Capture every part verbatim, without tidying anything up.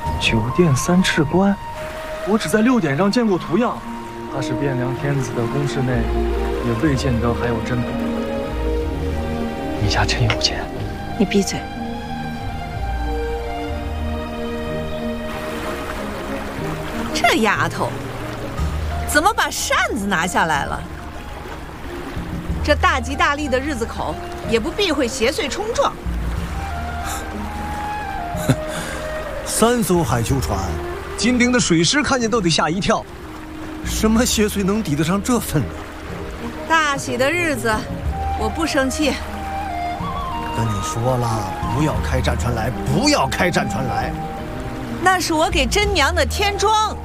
九殿三赤官，我只在六典上见过图样，怕是汴梁天子的宫室内也未见得还有珍宝。你家真有钱！ 你闭嘴！这丫头怎么把扇子拿下来了？这大吉大利的日子口，也不避讳邪祟冲撞。 三艘海囚船，金陵的水师看见都得吓一跳。什么邪祟能抵得上这分量？ 大喜的日子，我不生气。 跟你说了，不要开战船来，不要开战船来。 那是我给真娘的天妆。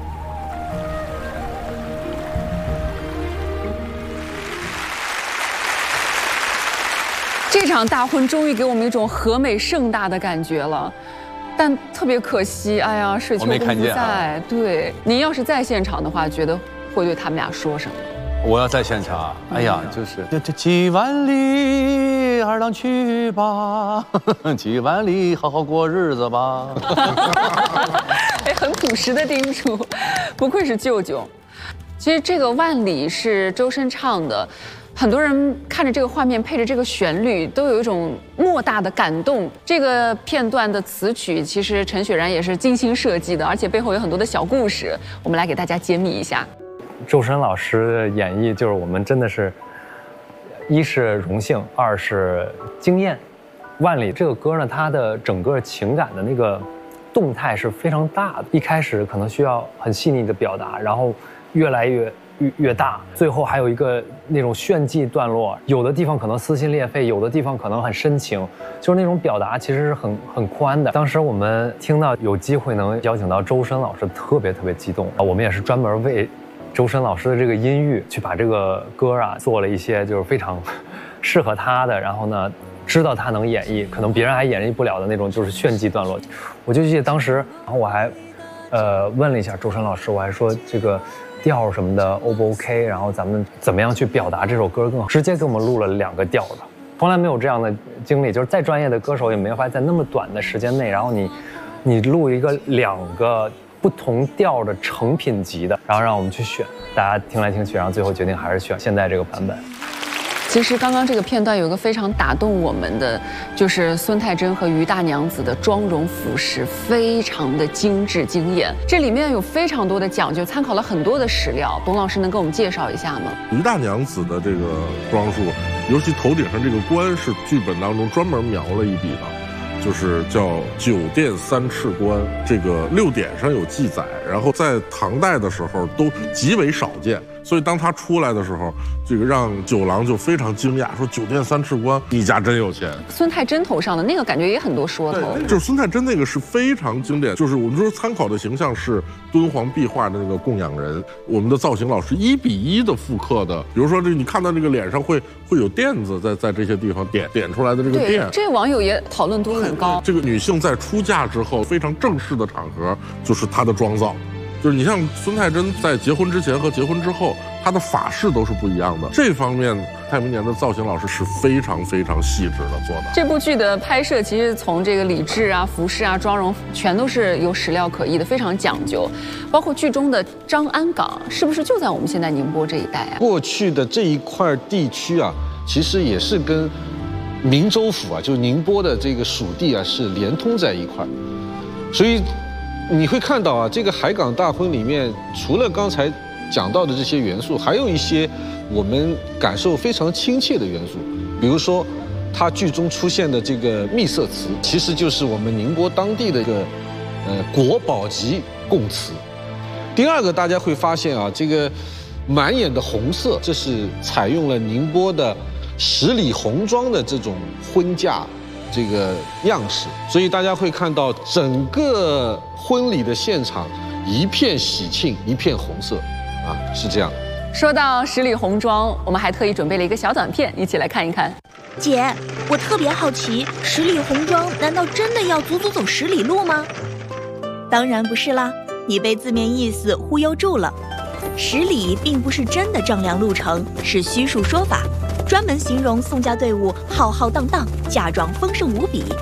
这场大婚终于给我们一种和美盛大的感觉了，但特别可惜，哎呀，水球公不在。啊、对，您要是在现场的话，觉得会对他们俩说什么？ 我要在现场，哎呀，就是这这几万里，二郎去吧，几万里，好好过日子吧。 哎，很朴实的叮嘱，不愧是舅舅。其实这个《万里》是周深唱的。很多人看着这个画面，配着这个旋律，都有一种莫大的感动。这个片段的词曲，其实陈雪然也是精心设计的，而且背后有很多的小故事。我们来给大家揭秘一下。 周深老师的演绎，就是我们真的是，一是荣幸，二是惊艳。《万里》这个歌呢，它的整个情感的那个动态是非常大的。一开始可能需要很细腻的表达，然后越来越。越, 越大，最后还有一个那种炫技段落，有的地方可能撕心裂肺，有的地方可能很深情，就是那种表达其实是很很宽的。当时我们听到有机会能邀请到周深老师，特别特别激动啊！我们也是专门为周深老师的这个音域去把这个歌啊做了一些就是非常适合他的，然后呢，知道他能演绎，可能别人还演绎不了的那种就是炫技段落。我就记得当时，然后我还呃问了一下周深老师，我还说这个。调什么的 O 不 OK， 然后咱们怎么样去表达这首歌更好？直接给我们录了两个调的，从来没有这样的经历，就是再专业的歌手也没法在那么短的时间内，然后你，你录一个两个不同调的成品集的，然后让我们去选，大家听来听去，然后最后决定还是选现在这个版本。 其实刚刚这个片段有一个非常打动我们的，就是孙太真和于大娘子的妆容服饰非常的精致惊艳，这里面有非常多的讲究，参考了很多的史料。董老师能给我们介绍一下吗？ 于大娘子的这个装束，尤其头顶上这个冠是剧本当中专门描了一笔的，就是叫九殿三赤冠，这个六典上有记载，然后在唐代的时候都极为少见。所以当他出来的时候，这个让九郎就非常惊讶，说九殿三赤冠，你家真有钱。 孙太真头上的那个感觉也很多说头， 就是孙太真那个是非常经典，就是我们说参考的形象是敦煌壁画的那个供养人，我们的造型老师一比一的复刻的，比如说这你看到这个脸上会会有垫子在在这些地方点点出来的这个垫， 这网友也讨论度很高。 这个女性在出嫁之后非常正式的场合，就是她的妆造。就是你像孙太真在结婚之前和结婚之后，她的发饰都是不一样的。这方面，太明年的造型老师是非常非常细致的做的。 这部剧的拍摄其实从这个礼制啊、服饰啊、妆容，全都是有史料可依的，非常讲究。包括剧中的张安港，是不是就在我们现在宁波这一带啊？ 过去的这一块地区啊，其实也是跟明州府啊，就是宁波的这个属地啊，是连通在一块，所以。你会看到啊，这个海港大婚里面，除了刚才讲到的这些元素，还有一些我们感受非常亲切的元素，比如说，它剧中出现的这个秘色词，其实就是我们宁波当地的一个呃国宝级贡词。第二个，大家会发现啊，这个满眼的红色，这是采用了宁波的十里红妆的这种婚嫁。这个样式，所以大家会看到整个婚礼的现场一片喜庆，一片红色，啊，是这样。 说到十里红妆，我们还特意准备了一个小短片，一起来看一看。 姐，我特别好奇，十里红妆难道真的要足足走十里路吗？当然不是啦，你被字面意思忽悠住了。十里并不是真的丈量路程，是虚数说法。专门形容宋家队伍浩浩荡荡，嫁妆丰盛无比。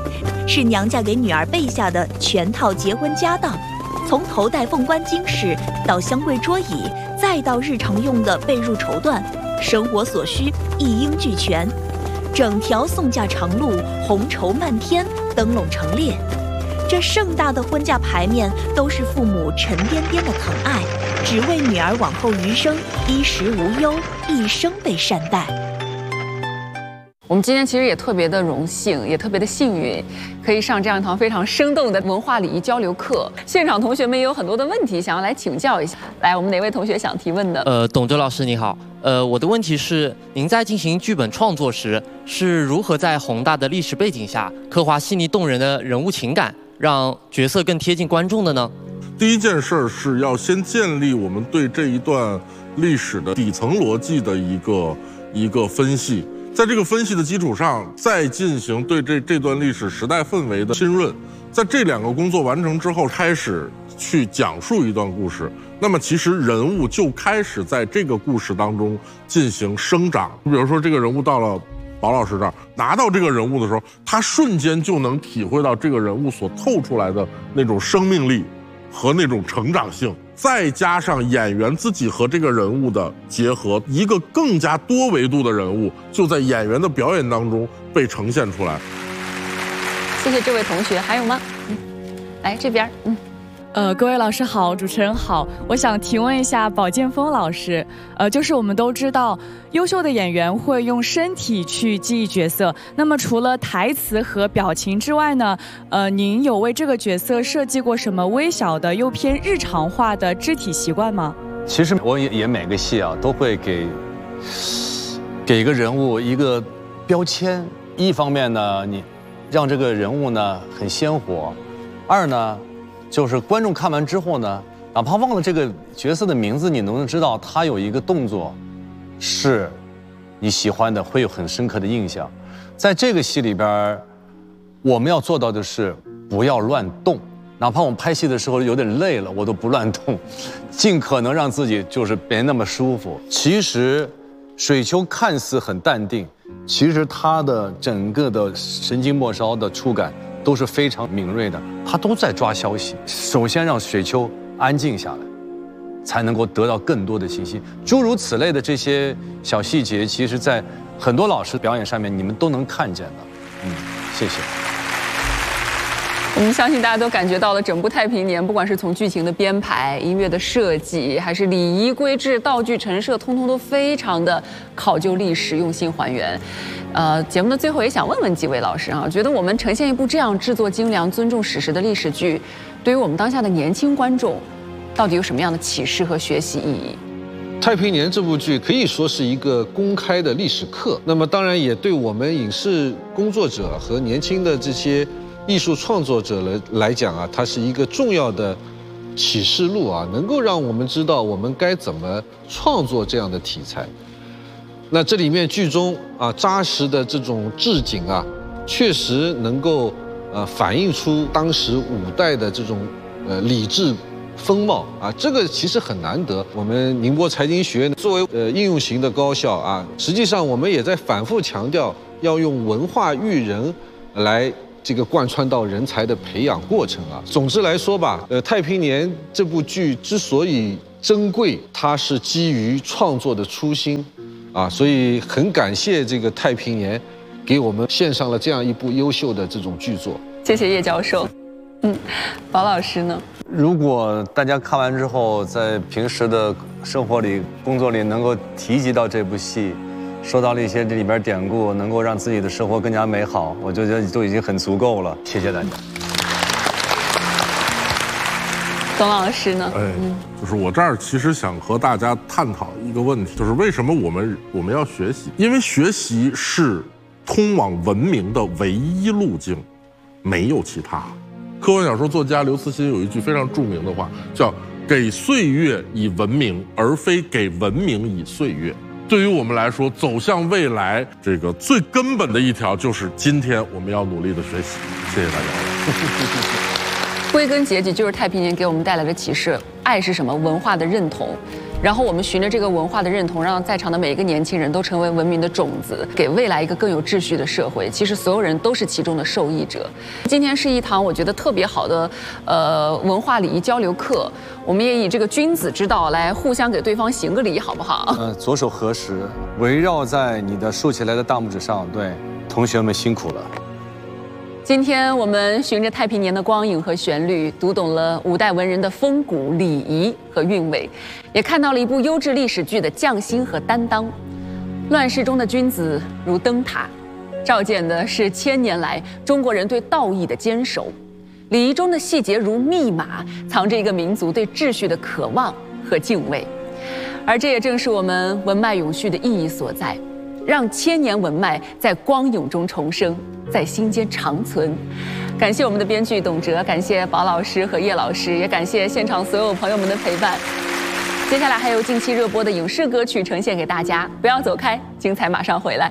是娘家给女儿备下的全套结婚家当，从头戴凤冠金饰到香柜桌椅，再到日常用的被褥绸缎，生活所需一应俱全。整条送嫁长路，红绸漫天，灯笼成列。这盛大的婚嫁牌面，都是父母沉甸甸的疼爱，只为女儿往后余生衣食无忧，一生被善待。 我们今天其实也特别的荣幸，也特别的幸运，可以上这样一堂非常生动的文化礼仪交流课。现场同学们也有很多的问题想要来请教一下。来，我们哪位同学想提问的？ 呃，董哲老师你好，呃，我的问题是，您在进行剧本创作时，是如何在宏大的历史背景下刻画细腻动人的人物情感，让角色更贴近观众的呢？ 第一件事是要先建立我们对这一段历史的底层逻辑的一个一个分析。在这个分析的基础上，再进行对这这段历史时代氛围的浸润。在这两个工作完成之后，开始去讲述一段故事。那么，其实人物就开始在这个故事当中进行生长。比如说，这个人物到了宝老师这儿，拿到这个人物的时候，他瞬间就能体会到这个人物所透出来的那种生命力和那种成长性。再加上演员自己和这个人物的结合，一个更加多维度的人物就在演员的表演当中被呈现出来。 谢谢这位同学，还有吗？嗯，来这边，嗯。 呃，各位老师好，主持人好，我想提问一下宝剑锋老师，呃，就是我们都知道，优秀的演员会用身体去记忆角色，那么除了台词和表情之外呢，呃，您有为这个角色设计过什么微小的又偏日常化的肢体习惯吗？ 其实我也演每个戏啊，都会给给一个人物一个标签，一方面呢，你让这个人物呢很鲜活，二呢。就是观众看完之后呢，哪怕忘了这个角色的名字，你能不能知道他有一个动作，是你喜欢的，会有很深刻的印象。在这个戏里边，我们要做到的是不要乱动，哪怕我们拍戏的时候有点累了，我都不乱动，尽可能让自己就是别那么舒服。其实，水丘看似很淡定，其实他的整个的神经末梢的触感。都是非常敏锐的，他都在抓消息。首先让水丘安静下来，才能够得到更多的信息。诸如此类的这些小细节，其实在很多老师表演上面，你们都能看见的。嗯，谢谢。 我们相信大家都感觉到了，整部《太平年》不管是从剧情的编排、音乐的设计，还是礼仪规制、道具陈设，通通都非常的考究历史，用心还原。呃，节目的最后也想问问几位老师啊，觉得我们呈现一部这样制作精良、尊重史实的历史剧，对于我们当下的年轻观众，到底有什么样的启示和学习意义？ 《太平年》这部剧可以说是一个公开的历史课，那么当然也对我们影视工作者和年轻的这些艺术创作者来来讲啊，它是一个重要的启示录啊，能够让我们知道我们该怎么创作这样的题材。那这里面剧中啊扎实的这种置景啊，确实能够呃反映出当时五代的这种呃礼制风貌啊，这个其实很难得。我们宁波财经学院作为呃应用型的高校啊，实际上我们也在反复强调要用文化育人来这个贯穿到人才的培养过程啊。总之来说吧，呃，《太平年》这部剧之所以珍贵，它是基于创作的初心。啊，所以很感谢这个《太平年》给我们献上了这样一部优秀的这种剧作。 谢谢叶教授。嗯，宝老师呢？ 如果大家看完之后，在平时的生活里、工作里能够提及到这部戏，说到了一些这里边典故，能够让自己的生活更加美好，我就觉得都已经很足够了。谢谢大家。 董老师呢？ 哎，就是我这儿其实想和大家探讨一个问题，就是为什么我们我们要学习？因为学习是通往文明的唯一路径，没有其他。科幻小说作家刘慈欣有一句非常著名的话，叫“给岁月以文明，而非给文明以岁月”。对于我们来说，走向未来，这个最根本的一条就是今天我们要努力的学习。谢谢大家。 归根结底就是《太平年》给我们带来的启示：爱是什么？文化的认同。 然后我们循着这个文化的认同，让在场的每一个年轻人都成为文明的种子，给未来一个更有秩序的社会。其实所有人都是其中的受益者。今天是一堂我觉得特别好的呃文化礼仪交流课，我们也以这个君子之道来互相给对方行个礼，好不好？ 呃，左手合十，围绕在你的竖起来的大拇指上。对，同学们辛苦了。 今天我们循着太平年的光影和旋律，读懂了五代文人的风骨、礼仪和韵味，也看到了一部优质历史剧的匠心和担当。乱世中的君子如灯塔，照见的是千年来中国人对道义的坚守；礼仪中的细节如密码，藏着一个民族对秩序的渴望和敬畏。而这也正是我们文脉永续的意义所在。让千年文脉在光影中重生，在心间长存。感谢我们的编剧董哲，感谢宝老师和叶老师，也感谢现场所有朋友们的陪伴。接下来还有近期热播的影视歌曲呈现给大家，不要走开，精彩马上回来。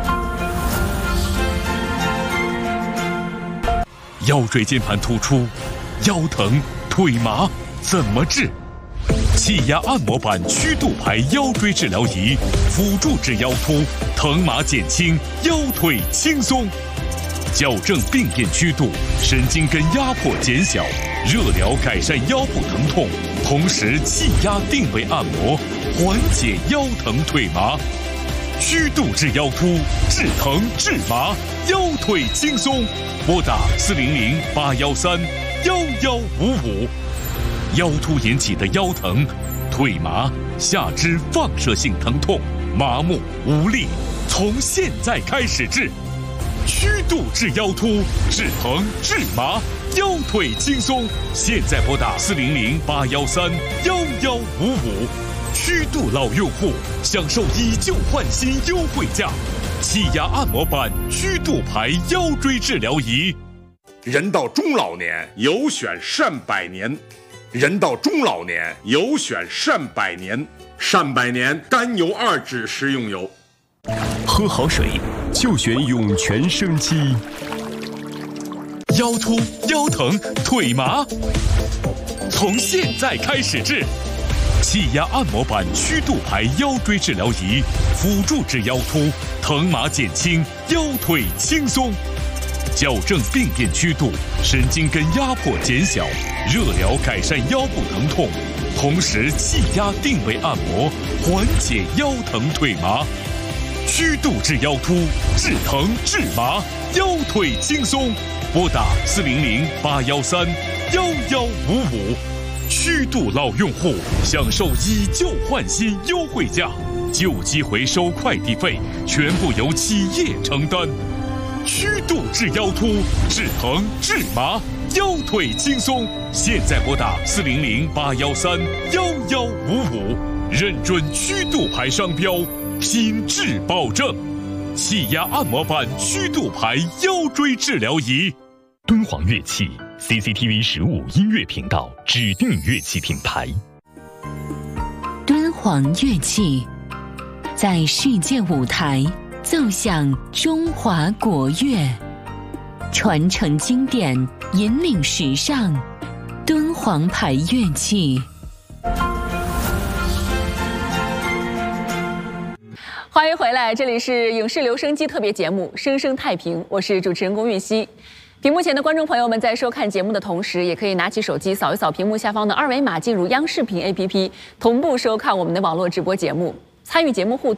腰椎间盘突出、腰疼、腿麻怎么治？气压按摩板曲度排腰椎治疗仪，辅助治腰突，疼麻减轻，腰腿轻松，矫正病变曲度，神经根压迫减小，热疗改善腰部疼痛，同时气压定位按摩，缓解腰疼腿麻，曲度治腰突，治疼治麻，腰腿轻松。拨打四零零八幺三幺幺五五。腰突引起的腰疼、腿麻、下肢放射性疼痛、麻木无力，从现在开始治。曲度治腰突，治疼治麻，腰腿轻松。现在拨打四零零八幺三幺幺五五。曲度老用户享受以旧换新优惠价，气压按摩板曲度排腰椎治疗仪。 人到中老年，有选善百年。人到中老年，有选善百年。善百年甘油二酯食用油， 喝好水就选涌泉生机。腰突、腰疼、腿麻，从现在开始治。气压按摩板曲度排腰椎治疗仪，辅助治腰突，疼麻减轻，腰腿轻松。矫正病变曲度，神经根压迫减小，热疗改善腰部疼痛，同时气压定位按摩，缓解腰疼腿麻。曲度治腰突，治疼治麻，腰腿轻松。拨打四零零八幺三幺幺五五。曲度老用户享受以旧换新优惠价，旧机回收快递费全部由企业承担。曲度治腰突，治疼治麻，腰腿轻松。现在拨打四零零八幺三幺幺五五，认准曲度牌商标，品质保证。气压按摩板曲度牌腰椎治疗仪。敦煌乐器 C C T V 十五音乐频道指定乐器品牌。 敦煌乐器在世界舞台奏响中华国乐，传承经典，引领时尚。敦煌牌乐器。 欢迎回来，这里是影视留声机特别节目《生生太平》，我是主持人龚韵希。屏幕前的观众朋友们，在收看节目的同时，也可以拿起手机扫一扫屏幕下方的二维码，进入央视频 A P P， 同步收看我们的网络直播节目，参与节目互动。